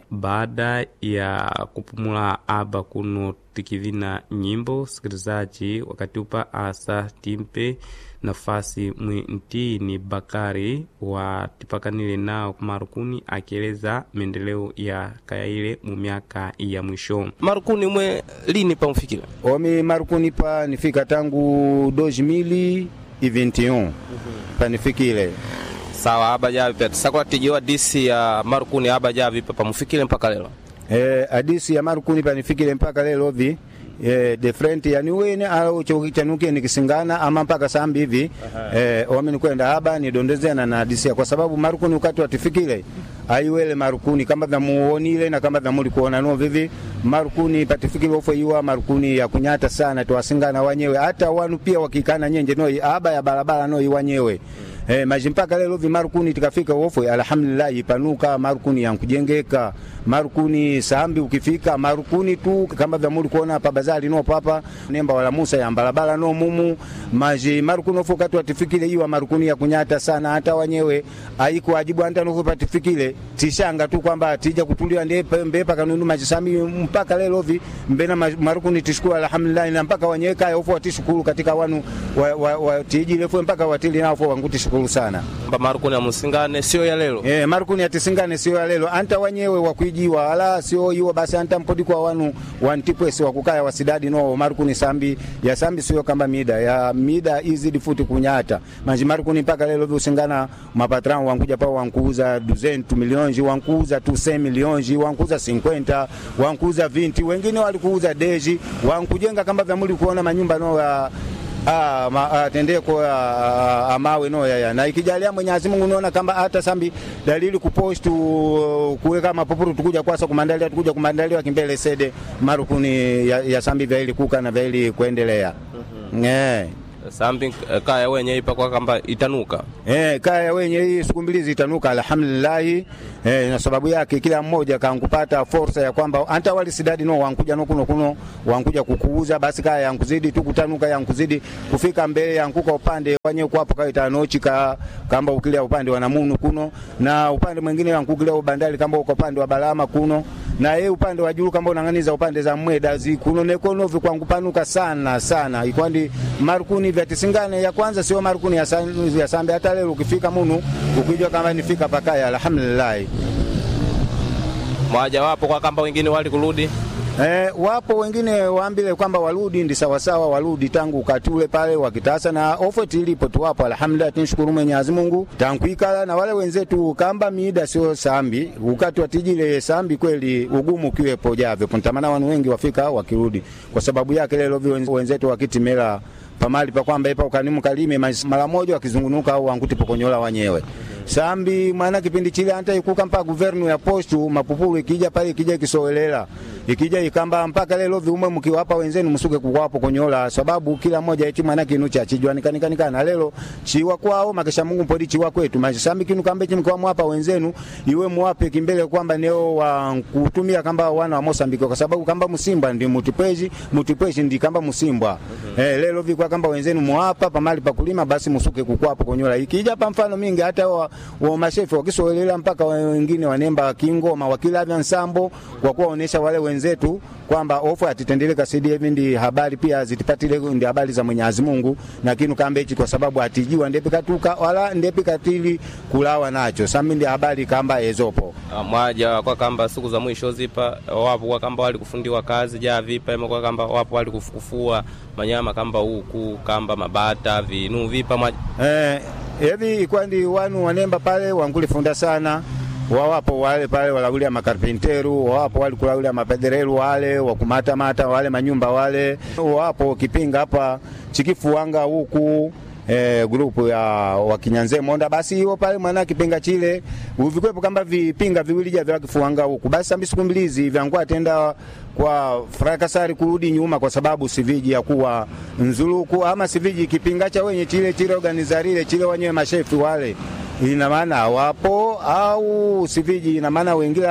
baada ya kupumula aba kuno tikivina nyimbo sikilizaji wakati upa asa timpe nafasi mwintini Bakari wa tipakanile nao Marukuni akieleza maendeleo ya kayaile mu miaka ya mwisho. Marukuni mwe lini pa mfikila? Omi Marukuni pa nifika tangu 2021 pa nifikile. Sawa, aba javi pia sakula tijiwa disi ya Marukuni aba javi pa mfikile mpaka lelo? Adisi ya Marukuni pa nifikile mpaka lelo vi different yani wene au chanuke nikisingana ama mpaka sambi hivi omi nikwenda haba ni dondezena na adisi kwa sababu Marukuni ukati watifikile aiwele Marukuni kama vya muonile na kama vya muli kuona no vivi Marukuni patifikile ofo iwa Marukuni ya kunyata sana tuwasingana wanyewe hata wanu pia wakikana nyenje no haba ya barabara no iwanyewe majimpaka lelo vi Marukuni tikafika ofo alhamdulillah ipanuka Marukuni yankujengeka Marukuni sambi ukifika Marukuni tu kama vya muli kuona hapa bazari no papa nemba wala Musa ya barabara no mumu maji Marukuni ofo kati watifikile iwa Marukuni ya kunyata sana hata wanyewe haiku ajibu anta no patifikile tishanga tu kwamba tija kutulia mbepa kanunu majisami mpaka lelo vi mbena Marukuni tishukuru alhamdulillah na mpaka wanyeka ofo watishukuru katika wanu wa tiji lefu mpaka watili na ofo wanguti shukuru sana Marukuni ya musingane sio ya lelo Marukuni ya tisingane sio ya lelo anta wanyewe wakuijiwa ala sio iwa basi anta mpodi kwa wanu wantipwesi wakukaya wasidadi no Marukuni sambi ya sambi sio kamba mida easy difuti kunyata manji Marukuni mpaka lelo vi usingana mapatran wankuja pa wankuuza 200 milionji wankuuza 200 milionji wankuuza 50 wankuuza 20 wengine walikuuza deji wankujenga kamba vya muli kuona manyumba no tendee kwa amawe no ya na ikijalia Mwenyezi Mungu unaona kama hata sambi dalili kupostu kuweka mapopuru tukuja kwasa kumandalia tukuja kumandalia kimbele sede Marukuni ya sambi vya ili kuka na vya ili kuendelea sambi kaya wenye ipa kwa kamba itanuka kaya wenye hii siku mbili itanuka alhamdulillah na sababu yake kila mmoja kankupata fursa ya kwamba anta wali sidadi no wankuja no kuno wankuja kukuuza basi kaya yankuzidi tu kutanuka yankuzidi kufika mbele yankuka upande wenye kwa hapo kaita nochi kamba ukilia upande wa Namunu kuno na upande mwingine yankukilia ubandali kamba uko upande wa Balama kuno na yeye upande wa juu kamba unanganiza upande za Mweda kuno nekono vi kwangu panuka sana ikwandi Marukuni vya tisingane ya kwanza sio Marukuni ya sambi hata leo ukifika munu ukijua kama nifika pakaya alhamdulillah mwaja wapo kwa kamba wengine wali kurudi wapo wengine waambile kwamba warudi ndi sawa warudi tangu katule pale wakitasa na ofeti ilipo tu hapo alhamdulillah tunashukuru Mwenyezi Mungu tankuikala na wale wenzetu kamba mida sio sambi ukati watijile sambi kweli ugumu kiwepo javyo puntamana wanu wengi wafika wakirudi kwa sababu yake leo wenzetu wakitimela pamali pa kwamba ipa ukanimu kalime mara moja wakizungunuka au wanguti pokonyola wanyewe sambi maana kipindi chile hata ikuka mpaka guvernu ya postu mapupulu ikija pale ikija kisoelela ikija ikamba mpaka leo viume mkiwapa wenzenu msuke kuwapo konyola sababu kila mmoja eti maana kinu cha chijwa nikanikana leo chiwa kwao makesha Mungu mpodi chiwa kwetu sambi kinu kambe chimkwa mwapa wenzenu iwe muwape kimbele kwamba neo wa kutumia kamba wana wa Mozambique kwa sababu kamba Musimba ndi mutipweji ndi kamba Musimba leo vikwa kamba wenzenu muwapa pamali pa kulima basi musuke kukwapo konyola ikija pa mfano mingi hata wa mashefu wakisoelela mpaka wengine wanemba kingoma wakila vya nsambo kwa kuwaonesha wale wenzetu kwamba ofu atitendeleka sidi hivi ndi habari pia zitipatile ndi habari za Mwenyezi Mungu na kinu kambe hichi kwa sababu atijiwa ndepi katuka wala ndepi katili kulawa nacho sami ndi habari kamba ezopo mwaja kwa kamba siku za mwisho zipa wapo kwa kamba wali kufundiwa kazi ja vipa ema kwa kamba wapo wali kufufua manyama kamba huku kamba mabata vinu vipa mwaja hivi kwandi wanu wanemba pale wangulifunda sana wawapo wale pale walaulia makarpinteru wawapo wale kulaulia mapederelu wale wakumata wale manyumba wale wawapo kipinga hapa chikifuanga huku grupu ya wakinyanze monda basi hiyo pale mwana kipinga chile uvikwepo kamba vipinga viwili ja vya kifuanga huku basi sambi siku mbilizi vyangua atenda kwa frakasari kurudi nyuma kwa sababu siviji ya kuwa nzuluku ama siviji kipinga cha wenye chile organizarile chile wenye mashefu wale ina maana wapo au siviji ina maana wengine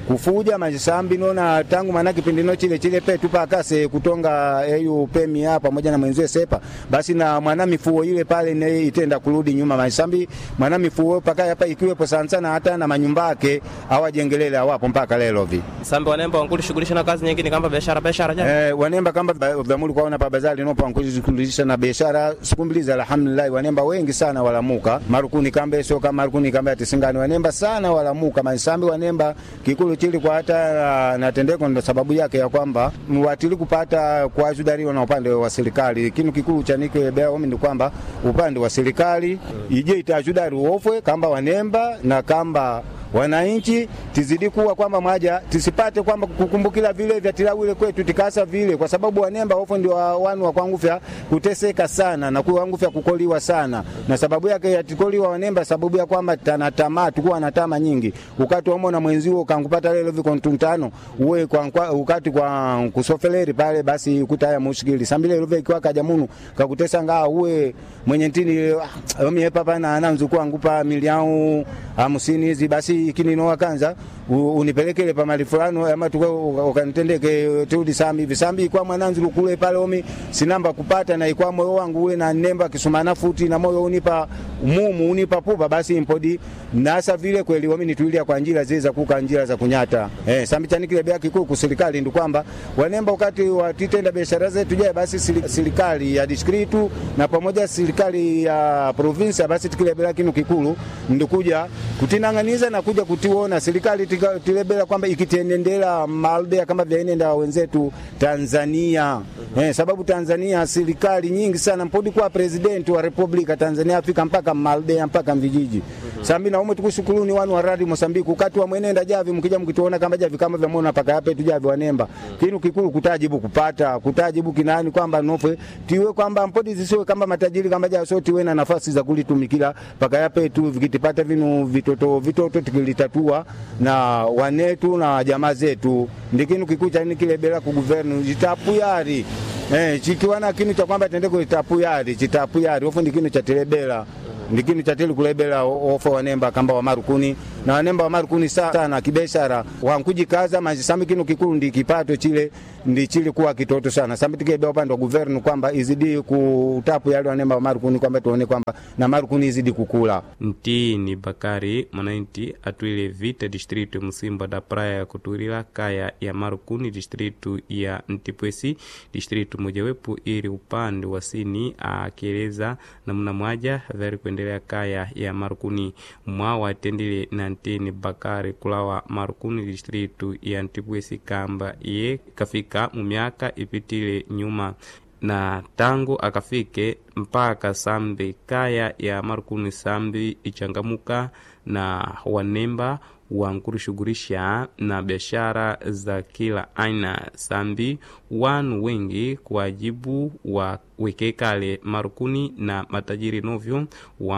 kufuja majisambi nona tangu maana kipindi no chile petu pakase kutonga eyu pemi hapa pamoja na mwenzie sepa basi na mwana mifuo ile pale ne itenda kurudi nyuma majisambi mwana mifuo paka hapa ikiwepo sana hata na manyumba yake hawajengelele hawapo mpaka leo vi sambi wanemba wankulishughulisha na kazi nyingine kama biashara ja wanemba kama vamuli kwaona pa bazali nopo wankulishughulisha na biashara sikumbiliza alhamdulillah wanemba wengi sana walamuka marukuni kambe sio kama marukuni kambe atisingani wanemba sana walamuka majisambi wanemba kikulu chili kwa hata natendeko ndo sababu yake ya kwamba watili kupata kwa judari na upande wa serikali kinu kikulu cha nike bea omi ni kwamba upande wa serikali ije itajudari uofwe kamba wanemba na kamba wananchi tizidi kuwa kwamba maja tisipate kwamba kukumbukila vile vya tilawile kwetu tikasa vile kwa sababu wanemba hofu ndio wanu wa kwangufya kuteseka sana na kuangufya kukoliwa sana na sababu yake ya tikoliwa wanemba sababu ya kwamba tanatamaa tukuwa na tama nyingi ukati wamo na mwenzio kankupata lelo viko ntano uwe kwa ukati kwa kusofeleri pale basi ukutaya mushikili sambile love ikiwa kajamunu kakutesa ngaa uwe mwenye ntini omi hepa pana ananzu kwa ngupa milioni 50 hizi basi kini no wakanza unipelekele pa mali fulani ama tukao ukanitendeke tudi sambi kwa mwananzu kule pale omi sinamba kupata na ikwa moyo wangu uwe na nemba kisumana futi na moyo unipa mumu unipa pupa basi impodi nasa vile kweli omi nituilia kwa njira zile za kuka njira za kunyata sambi chanikile bia kikuu ku serikali ndio kwamba wanemba wakati watitenda biashara zetu je basi serikali ya district na pamoja serikali ya province basi tikile bia kinu kikulu ndio kuja kutinanganiza na kuja kutiona serikali tilebela kwamba ikitenendela maldea kama vyaenenda wenzetu Tanzania sababu Tanzania serikali nyingi sana mpodi kwa president wa Republika Tanzania Afrika mpaka maldea mpaka vijiji sambi na umo tukushukuruni wanu wa radi Mozambique ukati wa mwenenda javi mkija mkituona kama javi kama vya mona paka yape tujavi wanemba kinu kikulu kutajibu kutajibu kinani kwamba nofe tiwe kwamba mpodi zisiwe kama matajiri kama javi so tiwe na nafasi za kulitumikila paka yape tu vikitipata vinu vitoto tikilitatua na wanetu na jamaa zetu ndikinu kikucha ni kile bela ku govern jitapuyari chikiwana kinu cha kwamba tende kulitapuyari chitapuyari ofu ndikinu cha telebela ndikinu cha tele kulebela ofu wanemba kamba wa marukuni na wanemba wa marukuni sana kibeshara wankujikaza majisambi kinu kikulu ndikipato chile ndichili kuwa kitoto sana sambi tikebe upande wa govern kwamba izidi kutapu yale wanemba wa marukuni kwamba tuone kwamba na marukuni izidi kukula Ntini Bakari manainti atuile vita distritu Musimba da praia ya kuturila kaya ya Marukuni distritu ya Ntipwesi distritu mojawepo ili upande wa sini akieleza namna moja veri kuendelea kaya ya Marukuni mwa atendile na Ntini Bakari kulawa Marukuni distritu ya Ntipwesi kamba ye kafika mumiaka ipitile nyuma na tangu akafike mpaka sambi kaya ya Marukuni sambi ichangamuka na wanemba wankurishughulisha na biashara za kila aina sambi wanu wengi kwa jibu wa wekekale Marukuni na matajiri novyo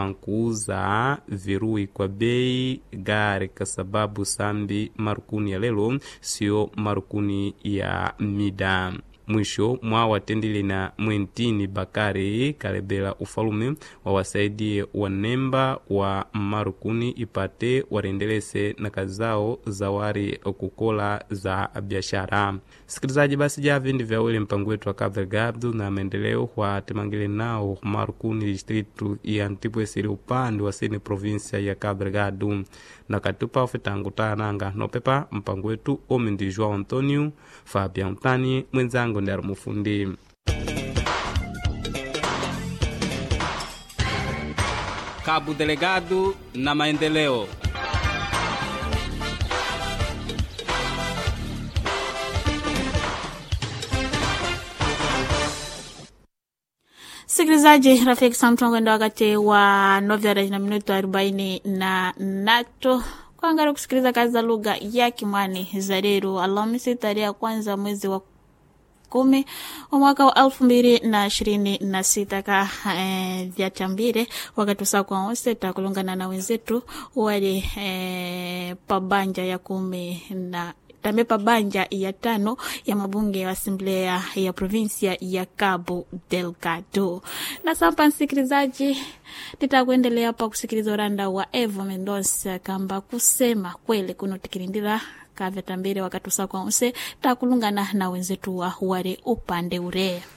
wankuuza virui kwa bei gari kwa sababu sambi Marukuni ya lelo sio Marukuni ya mida mwisho mwa watendile na Mwentini Bakari kalebela ufalume wawasaidie wanemba wa Marukuni ipate warendelese na kazao za wari kukola za biashara. Sikilizaji basi javi ndivya ule mpango wetu wa Cabo Delgado na maendeleo wa temangile nao Marukuni distritu ya Ntipwesi upande wa sini provinsia ya Cabo Delgado na katupa ufitangu tananga nopepa mpango wetu omindi Joao Antonio Fabian Tani mwenzangu ndaro mufundi. Cabo Delgado na maendeleo. Sikilizaji rafiki samtongo ndo wakati wa 9:40 kuangalia kusikiliza kazi za lugha ya Kimwani za leo Alhamisi tarehe kwanza mwezi wa 10 wa mwaka wa 2026 ka vya tambire wakati saa kwa onse takulungana na wenzetu wale pabanja ya 10 na tamepa banja ya 5 ya mabunge ya asamblea ya provinsia ya Cabo Delgado. Na sasa msikilizaji, nitakuendelea hapa kusikiliza uranda wa Evo Mendoza kamba kusema kweli kuno tikirindira kave tambire wakati usakwa unse takulungana na wenzetu wa wale upande ure.